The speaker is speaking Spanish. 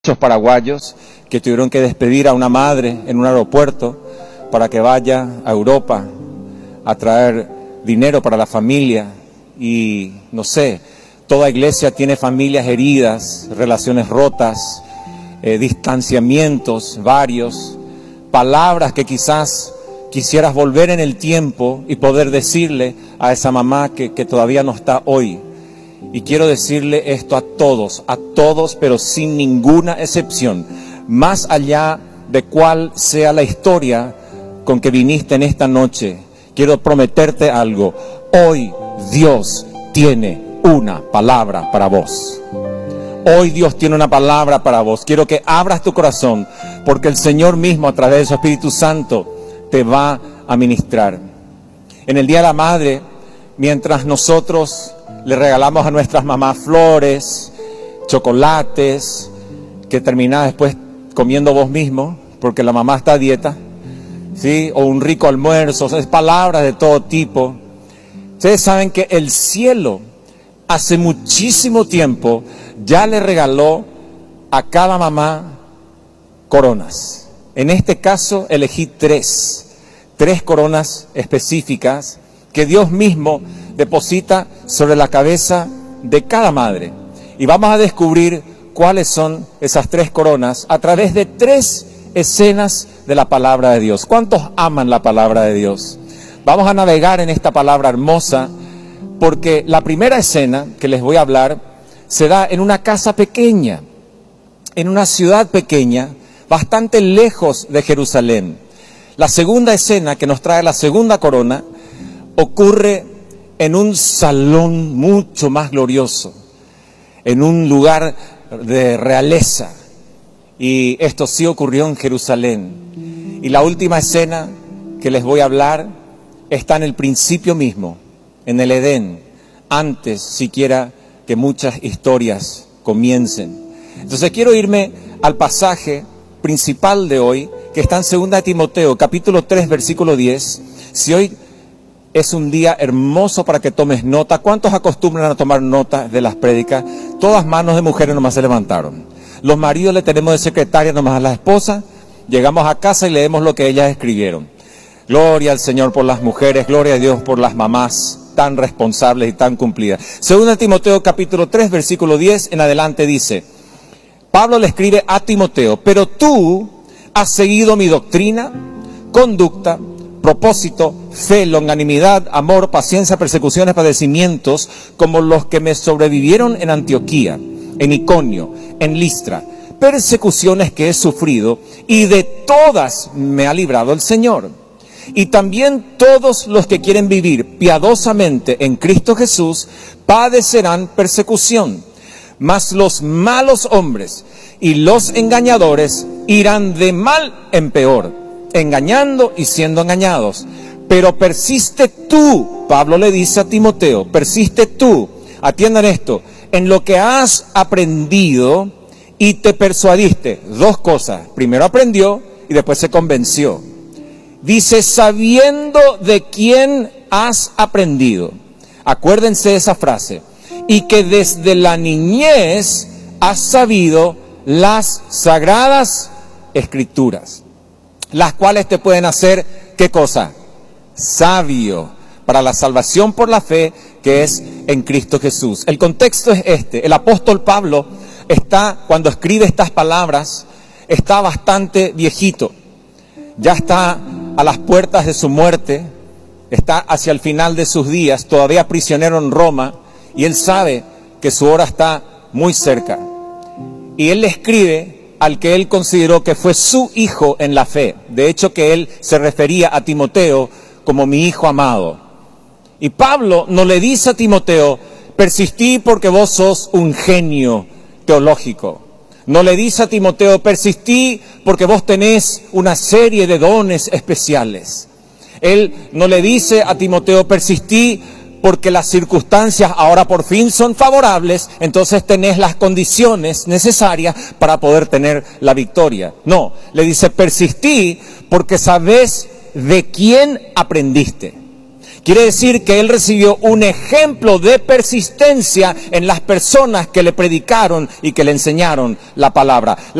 Muchos paraguayos que tuvieron que despedir a una madre en un aeropuerto para que vaya a Europa a traer dinero para la familia. Y no sé, toda iglesia tiene familias heridas, relaciones rotas, distanciamientos varios, palabras que quizás quisieras volver en el tiempo y poder decirle a esa mamá que todavía no está hoy. Y quiero decirle esto a todos, pero sin ninguna excepción. Más allá de cuál sea la historia con que viniste en esta noche, quiero prometerte algo. Hoy Dios tiene una palabra para vos. Hoy Dios tiene una palabra para vos. Quiero que abras tu corazón, porque el Señor mismo, a través de su Espíritu Santo, te va a ministrar. En el Día de la Madre, mientras nosotros le regalamos a nuestras mamás flores, chocolates, que terminás después comiendo vos mismo, porque la mamá está a dieta, ¿sí? O un rico almuerzo, o sea, palabras de todo tipo. Ustedes saben que el cielo hace muchísimo tiempo ya le regaló a cada mamá coronas. En este caso elegí tres coronas específicas que Dios mismo deposita sobre la cabeza de cada madre. Y vamos a descubrir cuáles son esas tres coronas a través de tres escenas de la palabra de Dios. ¿Cuántos aman la palabra de Dios? Vamos a navegar en esta palabra hermosa, porque la primera escena que les voy a hablar se da en una casa pequeña, en una ciudad pequeña, bastante lejos de Jerusalén. La segunda escena que nos trae la segunda corona ocurre en un salón mucho más glorioso, en un lugar de realeza. Y esto sí ocurrió en Jerusalén. Y la última escena que les voy a hablar está en el principio mismo, en el Edén, antes siquiera que muchas historias comiencen. Entonces quiero irme al pasaje principal de hoy, que está en 2 Timoteo, capítulo 3, versículo 10. Si hoy es un día hermoso para que tomes nota. ¿Cuántos acostumbran a tomar nota de las prédicas? Todas manos de mujeres nomás se levantaron. Los maridos le tenemos de secretaria nomás a la esposa. Llegamos a casa y leemos lo que ellas escribieron. Gloria al Señor por las mujeres, gloria a Dios por las mamás tan responsables y tan cumplidas. 2 Timoteo capítulo 3, versículo 10 en adelante dice: Pablo le escribe a Timoteo: pero tú has seguido mi doctrina, conducta, propósito, fe, longanimidad, amor, paciencia, persecuciones, padecimientos, como los que me sobrevivieron en Antioquía, en Iconio, en Listra, persecuciones que he sufrido, y de todas me ha librado el Señor. Y también todos los que quieren vivir piadosamente en Cristo Jesús padecerán persecución, mas los malos hombres y los engañadores irán de mal en peor, engañando y siendo engañados. Pero persiste tú, Pablo le dice a Timoteo, persiste tú, atiendan esto, en lo que has aprendido y te persuadiste. Dos cosas, primero aprendió y después se convenció. Dice, sabiendo de quién has aprendido. Acuérdense de esa frase. Y que desde la niñez has sabido las sagradas escrituras, las cuales te pueden hacer, ¿qué cosa? Sabio para la salvación por la fe que es en Cristo Jesús. El contexto es este. El apóstol Pablo cuando escribe estas palabras, está bastante viejito. Ya está a las puertas de su muerte, está hacia el final de sus días, todavía prisionero en Roma, y él sabe que su hora está muy cerca. Y él le escribe al que él consideró que fue su hijo en la fe. De hecho, que él se refería a Timoteo como mi hijo amado. Y Pablo no le dice a Timoteo, persistí porque vos sos un genio teológico. No le dice a Timoteo, persistí porque vos tenés una serie de dones especiales. Él no le dice a Timoteo, persistí porque las circunstancias ahora por fin son favorables, entonces tenés las condiciones necesarias para poder tener la victoria. No, le dice, persistí porque sabés de quién aprendiste. Quiere decir que él recibió un ejemplo de persistencia en las personas que le predicaron y que le enseñaron la palabra.